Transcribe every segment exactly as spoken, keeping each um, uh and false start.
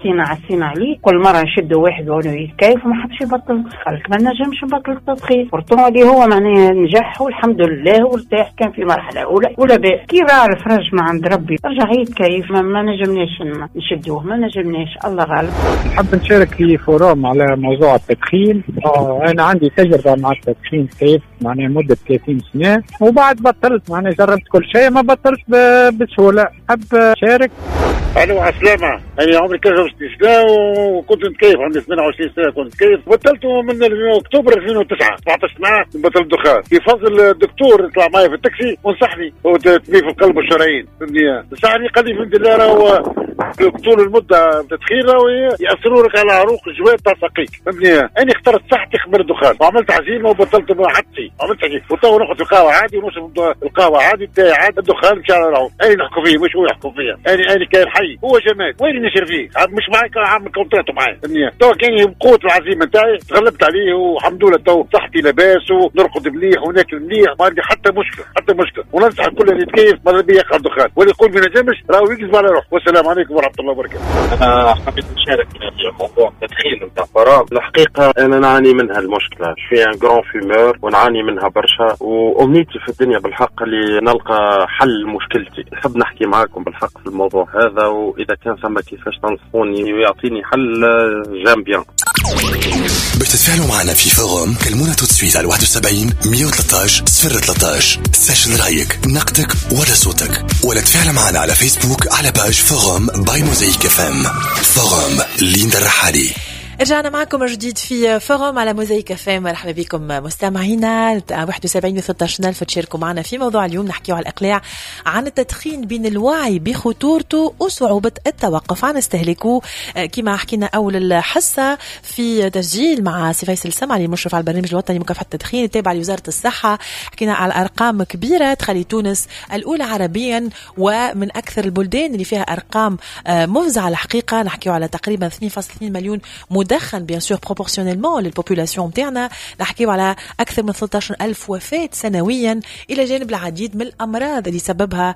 سينا على سينا عليه، كل مرة نشدوا واحد وانه يتكيف وما حدش يبطل. قالك ما نجمش نبطل التدخين، برطون اللي هو معناه نجح والحمد لله وارتاح، كان في مرحلة أولى ولا باء كي راه الفرج ما عند ربي رجع يتكيف. ما, ما نجمناش نشدوه، ما نجمناش، الله غالب. نحب نشارك في فورум على موضوع التدخين. آه أنا عندي تجربة مع التدخين كيف معناه مدة ثلاثين سنة، وبعد بطلت معناه جربت كل شيء ما بطلت بسهولة. حب شارك. الو عسلامة، أنا عمري كذا سنة وكنت نتكيف، عندي ثمانية وعشرين سنة كنت نتكيف، بطلته من أكتوبر ألفين وتسعة، سبعطاش معاه بطل الدخان. في فضل الدكتور طلع معي في التاكسي ونصحني، هو تنميف القلب والشرايين فهمني، نصحني قال لي فهمت الله راهو طول المدة التدخين راهو يأثروا لك على عروق الجواب تاع ساقيك فهمني. أنا اخترت صحتي قبل الدخان وعملت عزيمة وبطلت مع حدي، عملت عزيمة وتو نقعد في القهوة عادي ونشرب القهوة عادي بتاعي عادي. الدخان مش على راهو أنا نحكم فيه مش هو يحكم فيا، أنا أنا كان حي هو جمال وين نشر فيه مش معي، كان عامل كونتراتو معايا فهمني. تو كان بقوة العزيمة نتاعي تغلبت عليه والحمد لله تو صحتي لاباس ونرقد مليح وناكل مليح، ما عندي حتى مشكلة حتى مشكلة. وننصح الكل اللي يتكيف ماذا بيا يقعد الدخان واللي يقول ما نجمش راهو يكذب على روحه. والسلام عليكم ورحمة الله وبركاته. أنا حبيت نشارك في موضوع التدخين نتاع فراغ. الحقيقة أنا نعاني منها المشكلة، شوية ان جران فيمور ونعاني منها برشا، وأمنيتي في الدنيا بالحق اللي نلقى حل مشكلتي. نحب نحكي معاكم بالحق في الموضوع هذا، وإذا كان ثم كيفاش تنصحوني ويعطيني حل جام بيان. باش تتفاعلوا معنا في فوروم كلمونا تو تسويت على واحد وسبعين مية وثلاثة عشر صفر ثلاثة عشر. سجل رايك نقدك ولا صوتك، ولا تفاعل معنا على فيسبوك على باج فوروم باي موزايك اف ام. فوروم ليندا الرحالي. رجعنا معكم جديد في فوروم على موزايك اف ام. مرحبا بكم مستمعينا. واحد وسبعين وثلاثة عشر ألف تشاركوا معنا في موضوع اليوم. نحكيو على الإقلاع عن التدخين بين الوعي بخطورته وصعوبة التوقف عن استهلاكه. كما حكينا أول الحصة في تسجيل مع سي فيصل السمعلي المشرف على البرنامج الوطني لمكافحة التدخين التابع لوزارة الصحة. حكينا على أرقام كبيرة تخلي تونس الأولى عربيا ومن أكثر البلدان اللي فيها أرقام مفزعة الحقيقة. نحكيو على تقريبا اثنين فاصلة اثنين مليون مدخن بيان سور بروبورسيونيلمون للبوبولاسيون متاعنا. نحكيو على أكثر من ثلاثة عشر ألف وفاة سنويا، إلى جانب العديد من الأمراض اللي سببها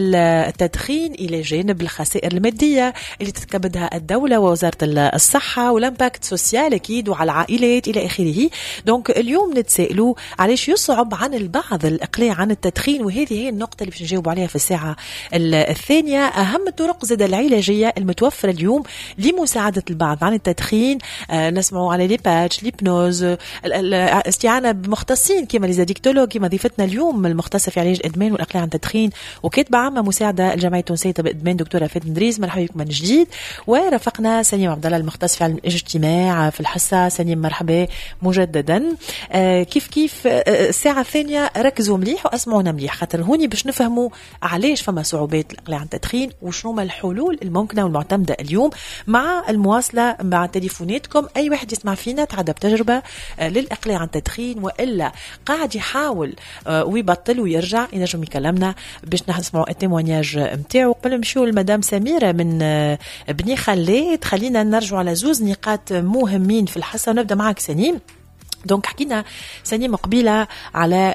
التدخين، إلى جانب الخسائر المادية اللي تتكبدها الدولة ووزارة الصحة والامباكت سوسيال أكيد وعلى العائلات إلى آخره. دونك اليوم نتسائلوا علاش يصعب عن البعض الإقلاع عن التدخين، وهذه هي النقطة اللي باش نجاوب عليها في الساعة الثانية. أهم الطرق زاد العلاجية المتوفرة اليوم لمساعدة البعض عن التدخين. آه نسمعوا على لي باتش، ليبنوز، الاستعانة بمختصين كما ليزاديكتولوج كما ضيفتنا اليوم المختصة في علاج الإدمان والإقلاع عن التدخين وكاتبة عامة مساعدة الجمعية التونسية بالإدمان دكتورة فاتن دريز. مرحبا بكم من جديد. ورافقنا سليم عبد الله المختص في علم الاجتماع في الحصة. سليم مرحبا مجددا. آه كيف كيف آه الساعة الثانية ركزوا مليح واسمعونا مليح، خاطر هوني باش نفهموا علاش فما صعوبات الإقلاع عن التدخين وشنو ما الحلول الممكنة والمعتمدة اليوم، مع المواصلة مع تليفوناتكم. أي واحد يسمع فينا تعدى بتجربة آه للإقلاع عن التدخين وإلا قاعد يحاول آه ويبطل ويرجع ينجم يكلمنا باش نسمعوا التيمونياج متاعو. قبل نمشيو لمدام سميرة من آه بني خلات، خلينا نرجع على زوز نقاط مهمين في الحصة ونبدأ معك سليم. دونك حكينا سنين قبيلة على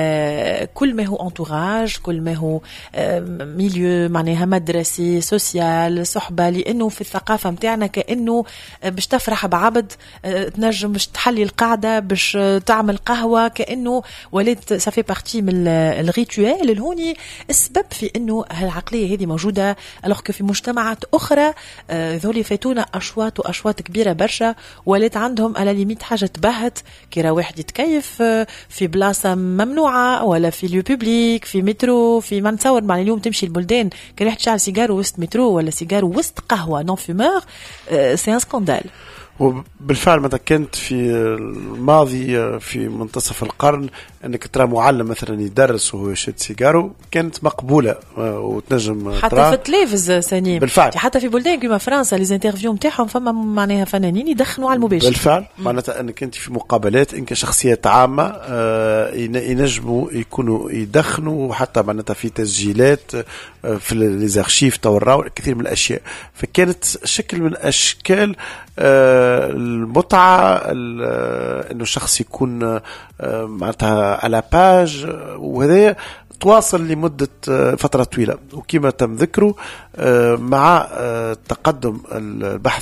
كل ما هو انتوراج، كل ما هو ميليو معناها مدرسي سوسيال صحبة، لأنه في الثقافة متاعنا كأنه باش تفرح بعبد تنجم باش تحلي القاعدة باش تعمل قهوة، كأنه ولات سافي بارتي من الريتوال الهوني. السبب في أنه هالعقلية هذه موجودة ألوغ في مجتمعات أخرى ذولي فاتونا أشواط وأشواط كبيرة برشا، ولات عندهم على ليميت حاجة تبهت كيرا واحد يتكيف في بلاصة ممنوعة ولا في ليو بوبليك في مترو. في ما نتصور مع اليوم تمشي البلدان كان واحد تشعل سيجارو وسط مترو ولا سيجارو وسط قهوة نون فيمور، سي ان سكاندال. وبالفعل متى كنت في الماضي في منتصف القرن انك ترى معلم مثلا يدرس وهو يشد سيجارو كانت مقبوله وتنجم حتى في التلفز سنين. بالفعل حتى في بلدان كما فرنسا لي انترفيو نتاعهم فما معناها فنانين يدخنوا على المباشر. بالفعل معناتها انك انت في مقابلات انك شخصيات عامه ينجموا يكونوا يدخنوا، حتى معناتها في تسجيلات في ليزارشيف توراو كثير من الاشياء. فكانت شكل من اشكال المتعة انه الشخص يكون معناتها على باج، وهذا تواصل لمدة فترة طويلة. وكما تم ذكره مع تقدم البحث